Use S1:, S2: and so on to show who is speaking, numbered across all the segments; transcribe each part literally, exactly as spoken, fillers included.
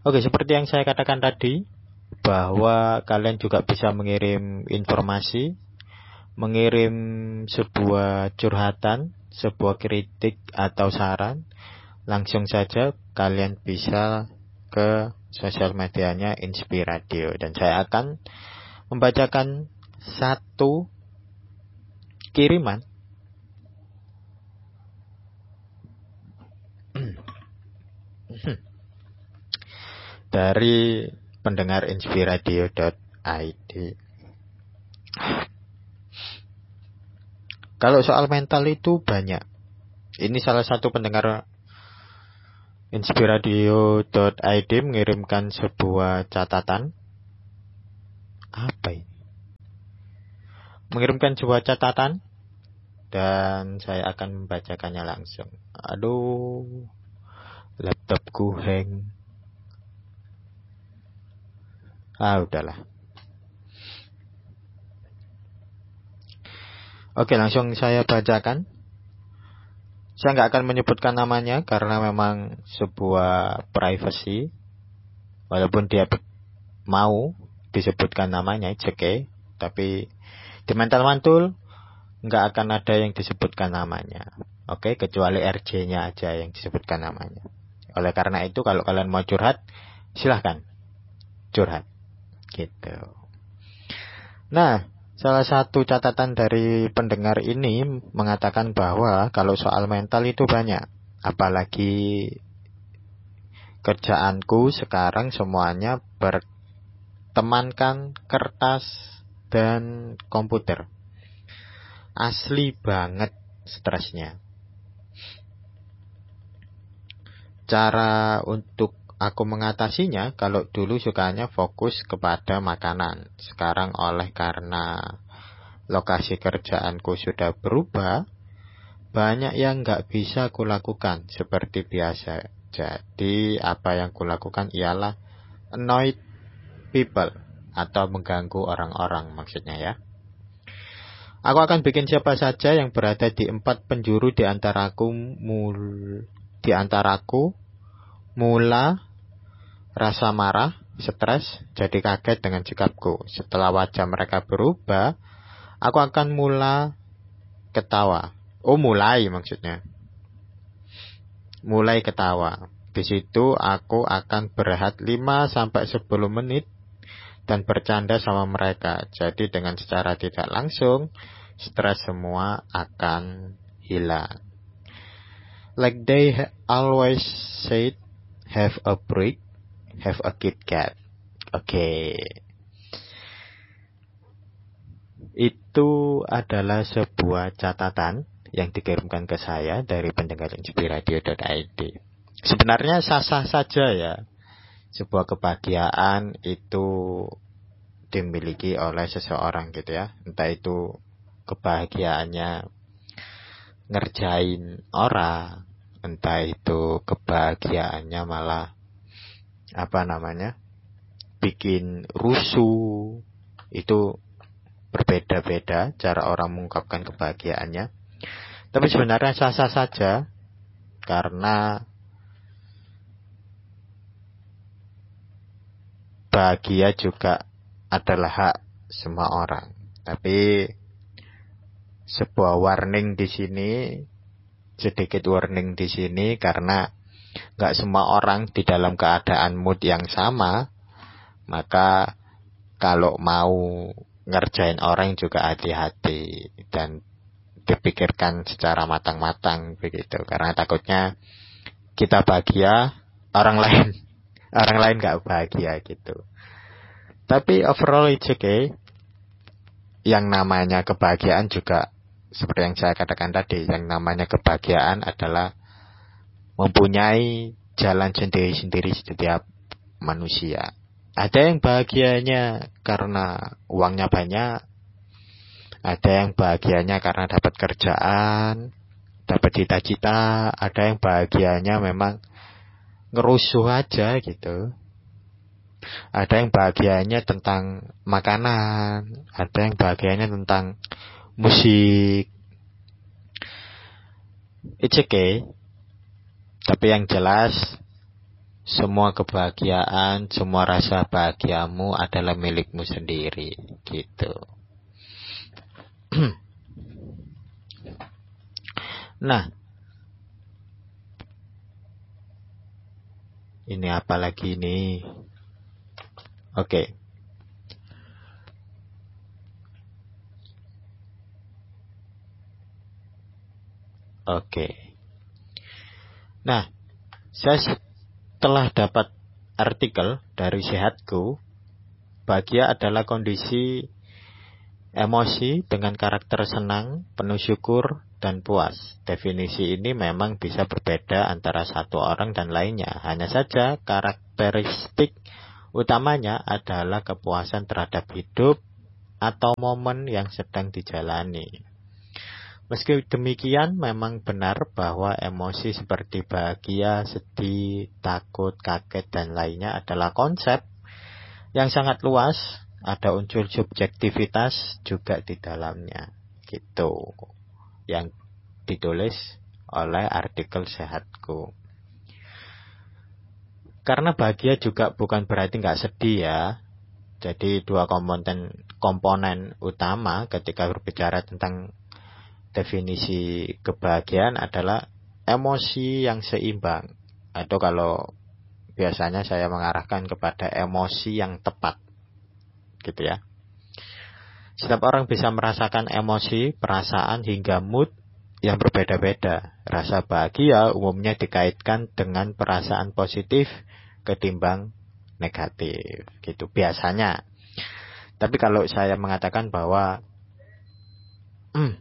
S1: Oke, seperti yang saya katakan tadi, bahwa kalian juga bisa mengirim informasi, mengirim sebuah curhatan, sebuah kritik atau saran. Langsung saja kalian bisa ke sosial medianya Inspiradio, dan saya akan membacakan satu kiriman dari pendengar inspiradio dot i d. Kalau soal mental itu banyak. Ini salah satu pendengar inspiradio dot i d mengirimkan sebuah catatan. Apa ini? Mengirimkan sebuah catatan dan saya akan membacakannya langsung. Aduh, laptopku hang. Ah, udahlah. Oke, langsung saya bacakan. Saya nggak akan menyebutkan namanya karena memang sebuah privacy. Walaupun dia mau disebutkan namanya, it's okay. Tapi di Mental Mantul nggak akan ada yang disebutkan namanya. Oke, kecuali R J-nya aja yang disebutkan namanya. Oleh karena itu, kalau kalian mau curhat, silahkan curhat. Gitu. Nah, salah satu catatan dari pendengar ini mengatakan bahwa kalau soal mental itu banyak. Apalagi kerjaanku sekarang semuanya bertemankan kertas dan komputer. Asli banget stresnya. Cara untuk aku mengatasinya, kalau dulu sukanya fokus kepada makanan. Sekarang oleh karena lokasi kerjaanku sudah berubah, banyak yang gak bisa kulakukan seperti biasa. Jadi apa yang kulakukan ialah annoy people atau mengganggu orang-orang maksudnya ya. Aku akan bikin siapa saja yang berada di empat penjuru di antaraku mul di antaraku mula rasa marah, stres, jadi kaget dengan sikapku. Setelah wajah mereka berubah, aku akan mula ketawa. Oh, mulai maksudnya. Mulai ketawa. Di situ aku akan berehat lima sampai sepuluh menit dan bercanda sama mereka. Jadi dengan secara tidak langsung, stres semua akan hilang. Like they always said, have a break, have a Kit Kat. Oke. Okay. Itu adalah sebuah catatan yang dikirimkan ke saya dari pendengar inspiradio dot i d. Sebenarnya sah-sah saja ya. Sebuah kebahagiaan itu dimiliki oleh seseorang gitu ya. Entah itu kebahagiaannya ngerjain orang, entah itu kebahagiaannya malah apa namanya bikin rusuh. Itu berbeda-beda cara orang mengungkapkan kebahagiaannya. Tapi sebenarnya sah-sah saja karena bahagia juga adalah hak semua orang. Tapi sebuah warning di sini, sedikit warning di sini karena nggak semua orang di dalam keadaan mood yang sama. Maka kalau mau ngerjain orang juga hati-hati dan dipikirkan secara matang-matang begitu. Karena takutnya kita bahagia, orang lain orang lain nggak bahagia gitu. Tapi overall it's okay. Yang namanya kebahagiaan juga seperti yang saya katakan tadi, yang namanya kebahagiaan adalah mempunyai jalan sendiri-sendiri setiap manusia. Ada yang bahagianya karena uangnya banyak, ada yang bahagianya karena dapat kerjaan, dapat cita-cita, ada yang bahagianya memang ngerusuh aja gitu. Ada yang bahagianya tentang makanan, ada yang bahagianya tentang musik. It's okay. Tapi yang jelas semua kebahagiaan, semua rasa bahagiamu adalah milikmu sendiri, gitu. Nah, ini apa lagi nih? Oke. Okay. Oke. Okay. Nah, saya setelah dapat artikel dari Sehatku, bahagia adalah kondisi emosi dengan karakter senang, penuh syukur, dan puas. Definisi ini memang bisa berbeda antara satu orang dan lainnya. Hanya saja karakteristik utamanya adalah kepuasan terhadap hidup atau momen yang sedang dijalani. Meski demikian, memang benar bahwa emosi seperti bahagia, sedih, takut, kaget, dan lainnya adalah konsep yang sangat luas. Ada unsur subjektivitas juga di dalamnya. Gitu. Yang ditulis oleh artikel Sehatku. Karena bahagia juga bukan berarti nggak sedih ya. Jadi dua komponen, komponen utama ketika berbicara tentang definisi kebahagiaan adalah emosi yang seimbang. Atau kalau biasanya saya mengarahkan kepada emosi yang tepat. Gitu ya. Setiap orang bisa merasakan emosi, perasaan, hingga mood yang berbeda-beda. Rasa bahagia umumnya dikaitkan dengan perasaan positif ketimbang negatif. Gitu biasanya. Tapi kalau saya mengatakan bahwa hmm,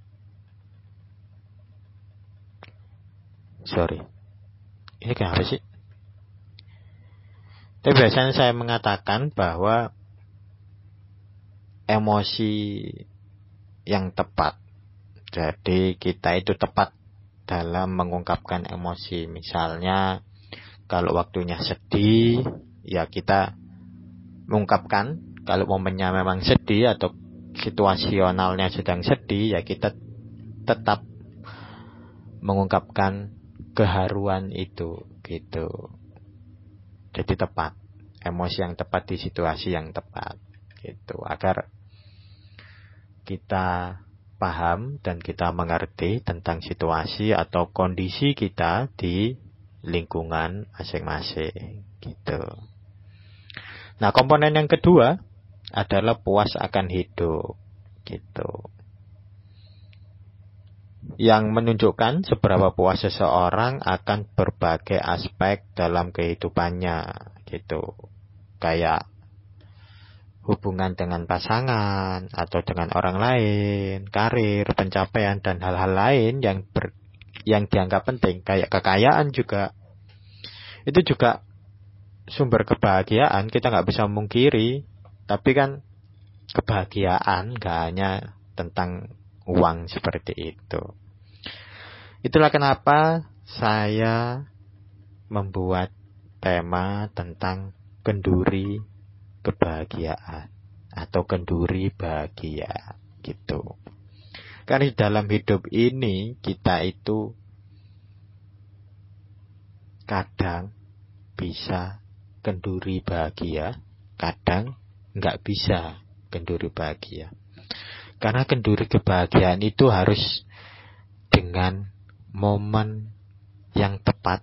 S1: Sorry, ini kenapa sih? Tapi biasanya saya mengatakan bahwa emosi yang tepat. Jadi kita itu tepat dalam mengungkapkan emosi. Misalnya kalau waktunya sedih, ya kita mengungkapkan. Kalau momennya memang sedih atau situasionalnya sedang sedih, ya kita tetap mengungkapkan keharuan itu, gitu. Jadi tepat, emosi yang tepat di situasi yang tepat, gitu. Agar kita paham dan kita mengerti tentang situasi atau kondisi kita di lingkungan masing-masing, gitu. Nah, komponen yang kedua adalah puas akan hidup, gitu. Yang menunjukkan seberapa puas seseorang akan berbagai aspek dalam kehidupannya, gitu. Kayak hubungan dengan pasangan atau dengan orang lain, karir, pencapaian dan hal-hal lain yang ber, yang dianggap penting, kayak kekayaan juga. Itu juga sumber kebahagiaan, kita nggak bisa mungkiri. Tapi kan kebahagiaan nggak hanya tentang uang seperti itu. Itulah kenapa saya membuat tema tentang kenduri kebahagiaan atau kenduri bahagia, gitu. Karena di dalam hidup ini kita itu kadang bisa kenduri bahagia, kadang nggak bisa kenduri bahagia. Karena kenduri kebahagiaan itu harus dengan momen yang tepat,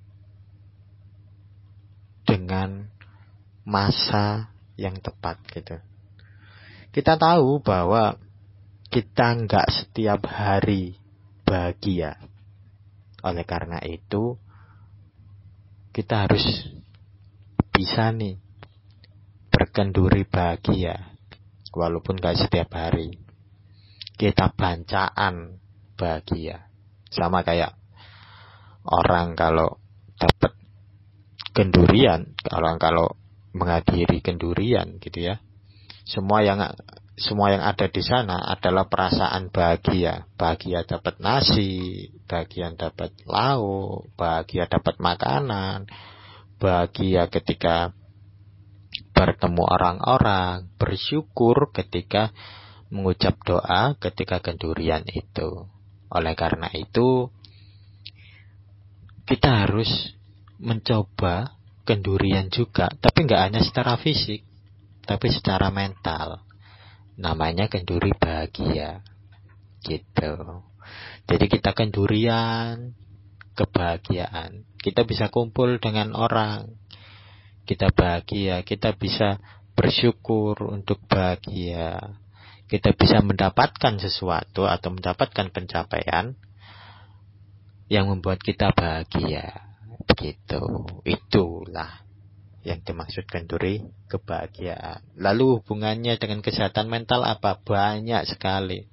S1: dengan masa yang tepat, gitu. Kita tahu bahwa kita nggak setiap hari bahagia. Oleh karena itu, kita harus bisa nih berkenduri bahagia, walaupun nggak setiap hari. Kita bancaan bahagia. Sama kayak orang kalau dapat kendurian, orang kalau menghadiri kendurian, gitu ya. Semua yang semua yang ada di sana adalah perasaan bahagia. Bahagia dapat nasi, bahagia dapat lauk, bahagia dapat makanan, bahagia ketika bertemu orang-orang, bersyukur ketika mengucap doa ketika kendurian itu. Oleh karena itu, kita harus mencoba kendurian juga, tapi nggak hanya secara fisik, tapi secara mental. Namanya kenduri bahagia, gitu. Jadi kita kendurian kebahagiaan. Kita bisa kumpul dengan orang, kita bahagia. Kita bisa bersyukur untuk bahagia. Kita bisa mendapatkan sesuatu atau mendapatkan pencapaian yang membuat kita bahagia. Begitu. Itulah yang dimaksud kenduri kebahagiaan. Lalu hubungannya dengan kesehatan mental apa? Banyak sekali.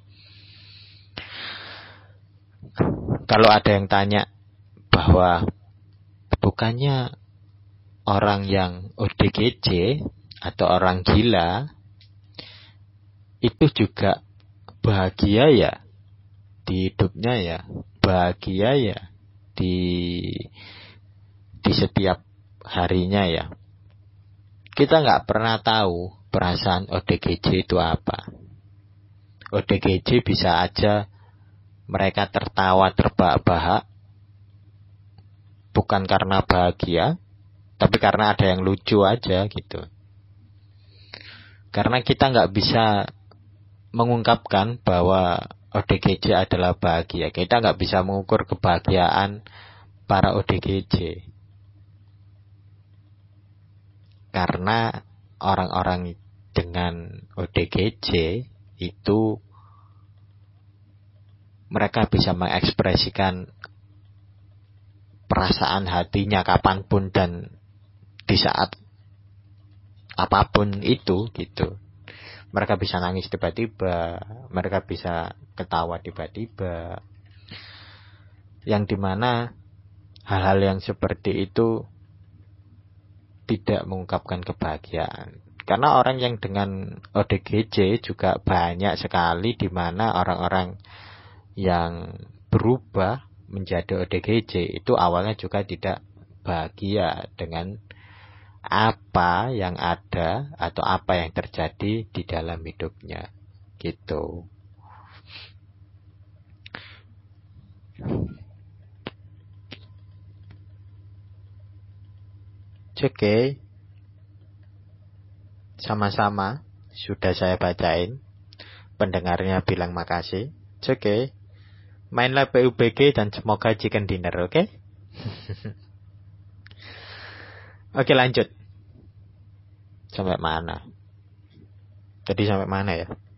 S1: Kalau ada yang tanya bahwa bukannya orang yang O D G J atau orang gila itu juga bahagia ya di hidupnya ya, bahagia ya di di setiap harinya ya. Kita nggak pernah tahu perasaan O D G J itu apa. O D G J bisa aja mereka tertawa terbahak-bahak bukan karena bahagia, tapi karena ada yang lucu aja gitu. Karena kita nggak bisa mengungkapkan bahwa O D G J adalah bahagia. Kita nggak bisa mengukur kebahagiaan para O D G J. Karena orang-orang dengan O D G J itu mereka bisa mengekspresikan perasaan hatinya kapanpun dan di saat apapun itu gitu. Mereka bisa nangis tiba-tiba, mereka bisa ketawa tiba-tiba. Yang dimana hal-hal yang seperti itu tidak mengungkapkan kebahagiaan. Karena orang yang dengan O D G J juga banyak sekali di mana orang-orang yang berubah menjadi O D G J itu awalnya juga tidak bahagia dengan apa yang ada atau apa yang terjadi di dalam hidupnya gitu. Oke, sama-sama sudah saya bacain. Pendengarnya bilang makasih. Oke, mainlah P U B G dan semoga chicken dinner, oke? Okay? Oke, lanjut. Sampai mana? Tadi sampai mana ya?